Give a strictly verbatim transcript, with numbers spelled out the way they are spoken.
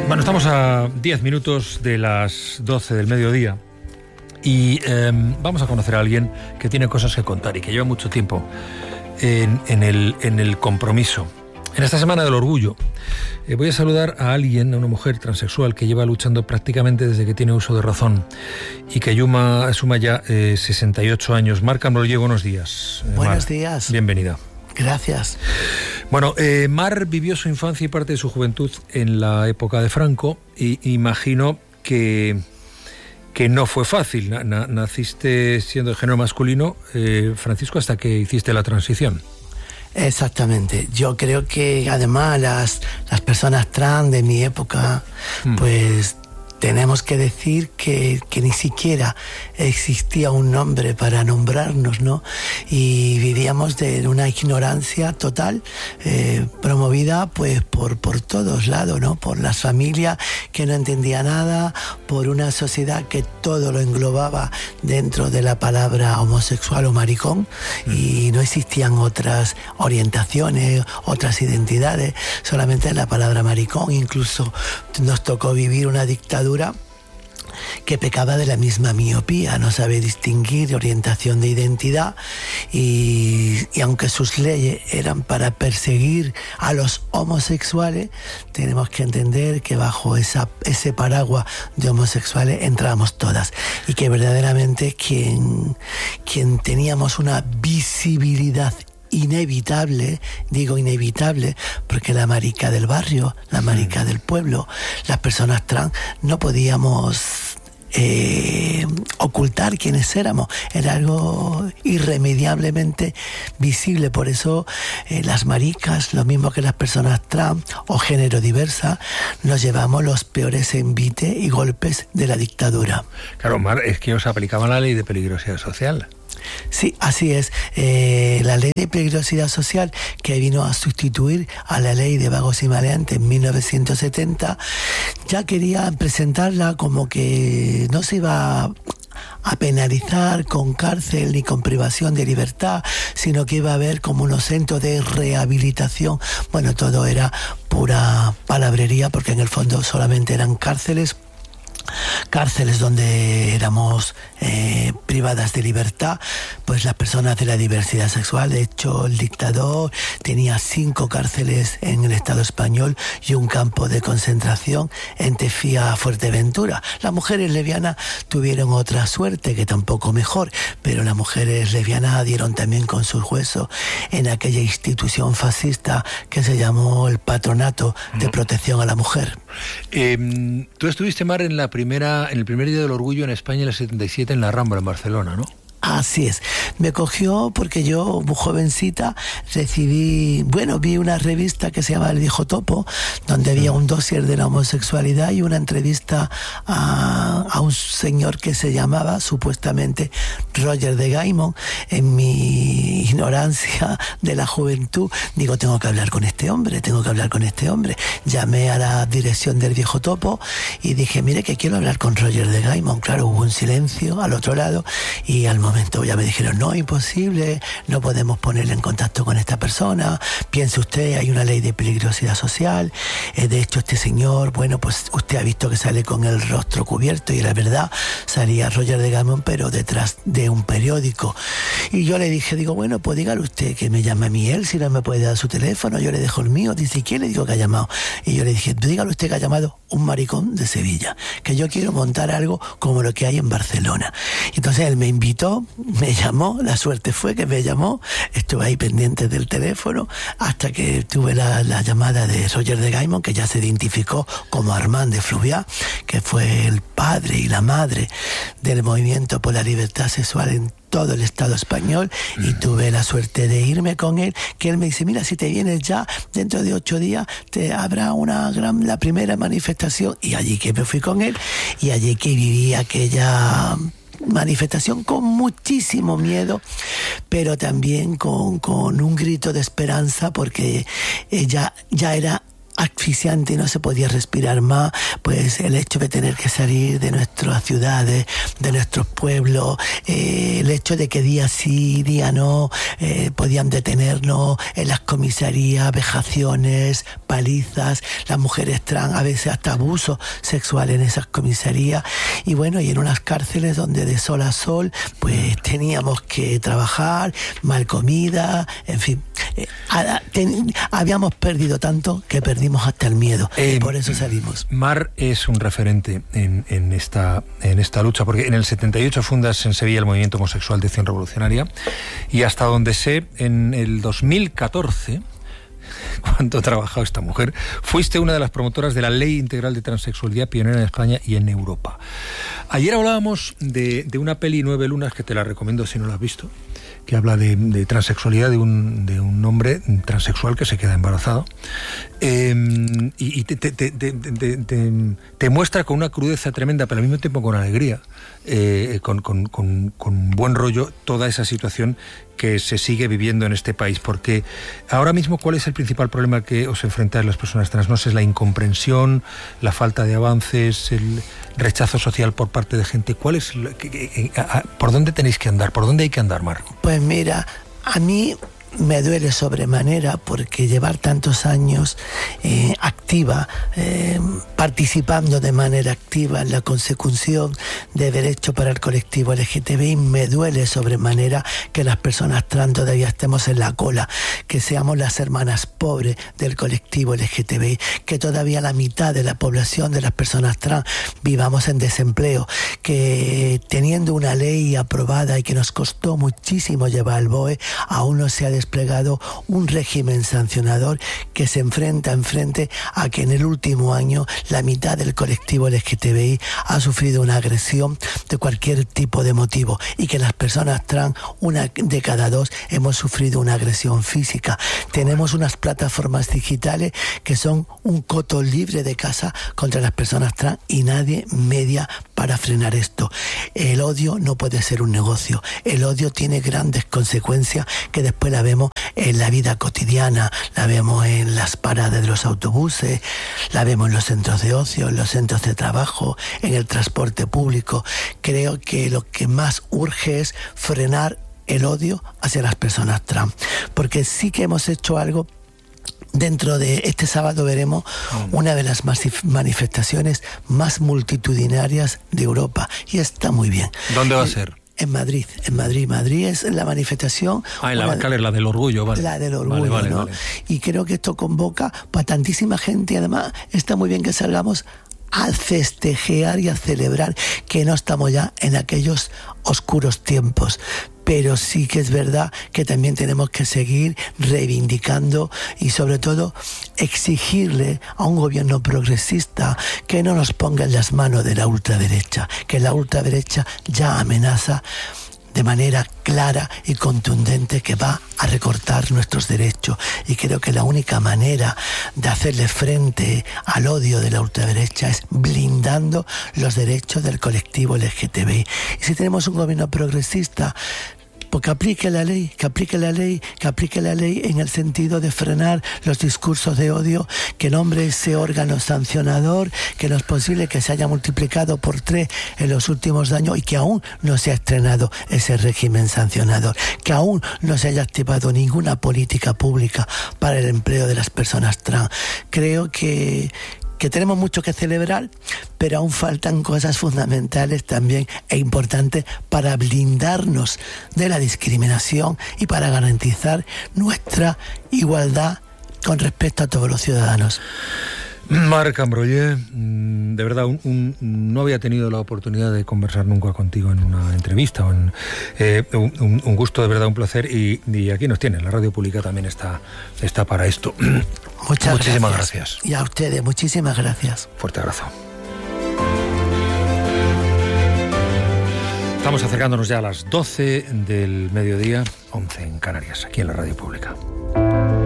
Bueno, estamos a diez minutos de las doce del mediodía y eh, vamos a conocer a alguien que tiene cosas que contar y que lleva mucho tiempo en, en, el, en el compromiso. En esta Semana del Orgullo eh, voy a saludar a alguien, a una mujer transexual que lleva luchando prácticamente desde que tiene uso de razón y que suma, suma ya eh, sesenta y ocho años. Mar Cambrolle, buenos días. Eh, Buenos Mar, días. Bienvenida. Gracias. Bueno, eh, Mar vivió su infancia y parte de su juventud en la época de Franco y imagino que, que no fue fácil. Na, na, naciste siendo de género masculino, eh, Francisco, hasta que hiciste la transición. Exactamente. Yo creo que además las, las personas trans de mi época, mm. pues tenemos que decir que, que ni siquiera existía un nombre para nombrarnos, ¿no? Y vivíamos de una ignorancia total, eh, promovida pues por, por todos lados, ¿no? Por las familias que no entendía nada, por una sociedad que todo lo englobaba dentro de la palabra homosexual o maricón, mm. y no existían otras orientaciones, otras identidades, solamente la palabra maricón. Incluso nos tocó vivir una dictadura que pecaba de la misma miopía, no sabe distinguir orientación de identidad y, y aunque sus leyes eran para perseguir a los homosexuales, tenemos que entender que bajo esa, ese paraguas de homosexuales entrábamos todas y que verdaderamente quien, quien teníamos una visibilidad inevitable, digo inevitable, porque la marica del barrio, la marica del pueblo, las personas trans, no podíamos eh, ocultar quiénes éramos, era algo irremediablemente visible. Por eso eh, las maricas, lo mismo que las personas trans o género diversa, nos llevamos los peores envites y golpes de la dictadura. Claro, Mar, es que os aplicaban la ley de peligrosidad social. Sí, así es. Eh, la ley de peligrosidad social, que vino a sustituir a la ley de vagos y maleantes en mil novecientos setenta, ya quería presentarla como que no se iba a a penalizar con cárcel ni con privación de libertad, sino que iba a haber como unos centros de rehabilitación. Bueno, todo era pura palabrería, porque en el fondo solamente eran cárceles cárceles donde éramos eh, privadas de libertad, pues las personas de la diversidad sexual. De hecho, el dictador tenía cinco cárceles en el Estado español y un campo de concentración en Tefía, Fuerteventura. Las mujeres lesbianas tuvieron otra suerte, que tampoco mejor, pero las mujeres lesbianas dieron también con sus huesos en aquella institución fascista que se llamó el Patronato de Protección a la Mujer. Eh, tú estuviste, Mar, en la primera, en el primer Día del Orgullo en España, en el setenta y siete, en la Rambla, en Barcelona, ¿no? Así es. Me cogió porque yo, muy jovencita, recibí, bueno, vi una revista que se llama El Viejo Topo, donde había un dossier de la homosexualidad y una entrevista a, a un señor que se llamaba, supuestamente, Roger de Gaimon. En mi ignorancia de la juventud, digo, tengo que hablar con este hombre, tengo que hablar con este hombre. Llamé a la dirección del Viejo Topo y dije, mire, que quiero hablar con Roger de Gaimon. Claro, hubo un silencio al otro lado y al momento ya me dijeron, no, imposible, no podemos ponerle en contacto con esta persona, piense usted, hay una ley de peligrosidad social, eh, de hecho este señor, bueno, pues usted ha visto que sale con el rostro cubierto, y la verdad salía Roger de Gaimon, pero detrás de un periódico. Y yo le dije, digo, bueno, pues dígale usted que me llame a mí él, si no me puede dar su teléfono, yo le dejo el mío. Dice, ¿quién le digo que ha llamado? Y yo le dije, dígale usted que ha llamado un maricón de Sevilla, que yo quiero montar algo como lo que hay en Barcelona. Entonces él me invitó, me llamó, la suerte fue que me llamó, estuve ahí pendiente del teléfono hasta que tuve la, la llamada de Roger de Gaimon, que ya se identificó como Armand de Fluvià, que fue el padre y la madre del movimiento por la libertad sexual en todo el Estado español, y tuve la suerte de irme con él, que él me dice, mira, si te vienes ya, dentro de ocho días te habrá una gran, la primera manifestación, y allí que me fui con él, y allí que viví aquella manifestación con muchísimo miedo, pero también con, con un grito de esperanza, porque ella ya era asfixiante y no se podía respirar más, pues el hecho de tener que salir de nuestras ciudades, de nuestros pueblos, eh, el hecho de que día sí, día no, eh, podían detenernos en las comisarías, vejaciones, palizas, las mujeres trans, a veces hasta abuso sexual en esas comisarías, y bueno, y en unas cárceles donde de sol a sol, pues teníamos que trabajar, mal comida, en fin, eh, a, ten, habíamos perdido tanto que perdimos hasta el miedo, eh, y por eso salimos. Mar es un referente en, en, esta, en esta lucha, porque en el setenta y ocho fundas en Sevilla el movimiento homosexual de Acción Revolucionaria, y hasta donde sé, en el dos mil catorce, cuánto ha trabajado esta mujer, fuiste una de las promotoras de la Ley Integral de Transexualidad, pionera en España y en Europa. Ayer hablábamos de, de una peli, Nueve Lunas, que te la recomiendo si no la has visto, que habla de, de transexualidad, de un, de un hombre transexual que se queda embarazado, eh, y, y te, te, te, te, te, te muestra con una crudeza tremenda, pero al mismo tiempo con alegría, eh, con, con, con, con buen rollo, toda esa situación que se sigue viviendo en este país. Porque ahora mismo, ¿cuál es el principal problema que os enfrentáis las personas trans? ¿No es la incomprensión, la falta de avances, el rechazo social por parte de gente? ¿Cuál es, por dónde tenéis que andar? ¿Por dónde hay que andar, Mar? Pues mira, a mí me duele sobremanera porque llevar tantos años eh, activa, eh, participando de manera activa en la consecución de derechos para el colectivo L G T B I, me duele sobremanera que las personas trans todavía estemos en la cola, que seamos las hermanas pobres del colectivo L G T B I, que todavía la mitad de la población de las personas trans vivamos en desempleo, que teniendo una ley aprobada y que nos costó muchísimo llevar al B O E, aún no se ha desplegado un régimen sancionador que se enfrenta enfrente a que en el último año la mitad del colectivo L G T B I ha sufrido una agresión de cualquier tipo de motivo, y que las personas trans, una de cada dos, hemos sufrido una agresión física. Tenemos unas plataformas digitales que son un coto libre de caza contra las personas trans y nadie media para frenar esto. El odio no puede ser un negocio. El odio tiene grandes consecuencias que después la vemos en la vida cotidiana, la vemos en las paradas de los autobuses, la vemos en los centros de ocio, en los centros de trabajo, en el transporte público. Creo que lo que más urge es frenar el odio hacia las personas trans, porque sí que hemos hecho algo. Dentro de este sábado veremos una de las manifestaciones más multitudinarias de Europa, y está muy bien. ¿Dónde va a ser? En Madrid, en Madrid. Madrid es la manifestación... Ah, en la, la, la del orgullo, vale. La del orgullo, vale, vale, ¿no? Vale. Y creo que esto convoca para tantísima gente, y además está muy bien que salgamos a festejar y a celebrar que no estamos ya en aquellos oscuros tiempos. Pero sí que es verdad que también tenemos que seguir reivindicando y sobre todo exigirle a un gobierno progresista que no nos ponga en las manos de la ultraderecha, que la ultraderecha ya amenaza de manera clara y contundente que va a recortar nuestros derechos, y creo que la única manera de hacerle frente al odio de la ultraderecha es blindando los derechos del colectivo L G T B I. Y si tenemos un gobierno progresista, pues que aplique la ley, que aplique la ley, que aplique la ley en el sentido de frenar los discursos de odio, que nombre ese órgano sancionador, que no es posible que se haya multiplicado por tres en los últimos años y que aún no se ha estrenado ese régimen sancionador, que aún no se haya activado ninguna política pública para el empleo de las personas trans. Creo que que tenemos mucho que celebrar, pero aún faltan cosas fundamentales también e importantes para blindarnos de la discriminación y para garantizar nuestra igualdad con respecto a todos los ciudadanos. Mar Cambrollé, de verdad, un, un, no había tenido la oportunidad de conversar nunca contigo en una entrevista. O en, eh, un, un gusto, de verdad, un placer. Y, y aquí nos tienen, la radio pública también está, está para esto. Muchas Muchísimas gracias. gracias. Y a ustedes, muchísimas gracias. Fuerte abrazo. Estamos acercándonos ya a las doce del mediodía, once en Canarias, aquí en la radio pública.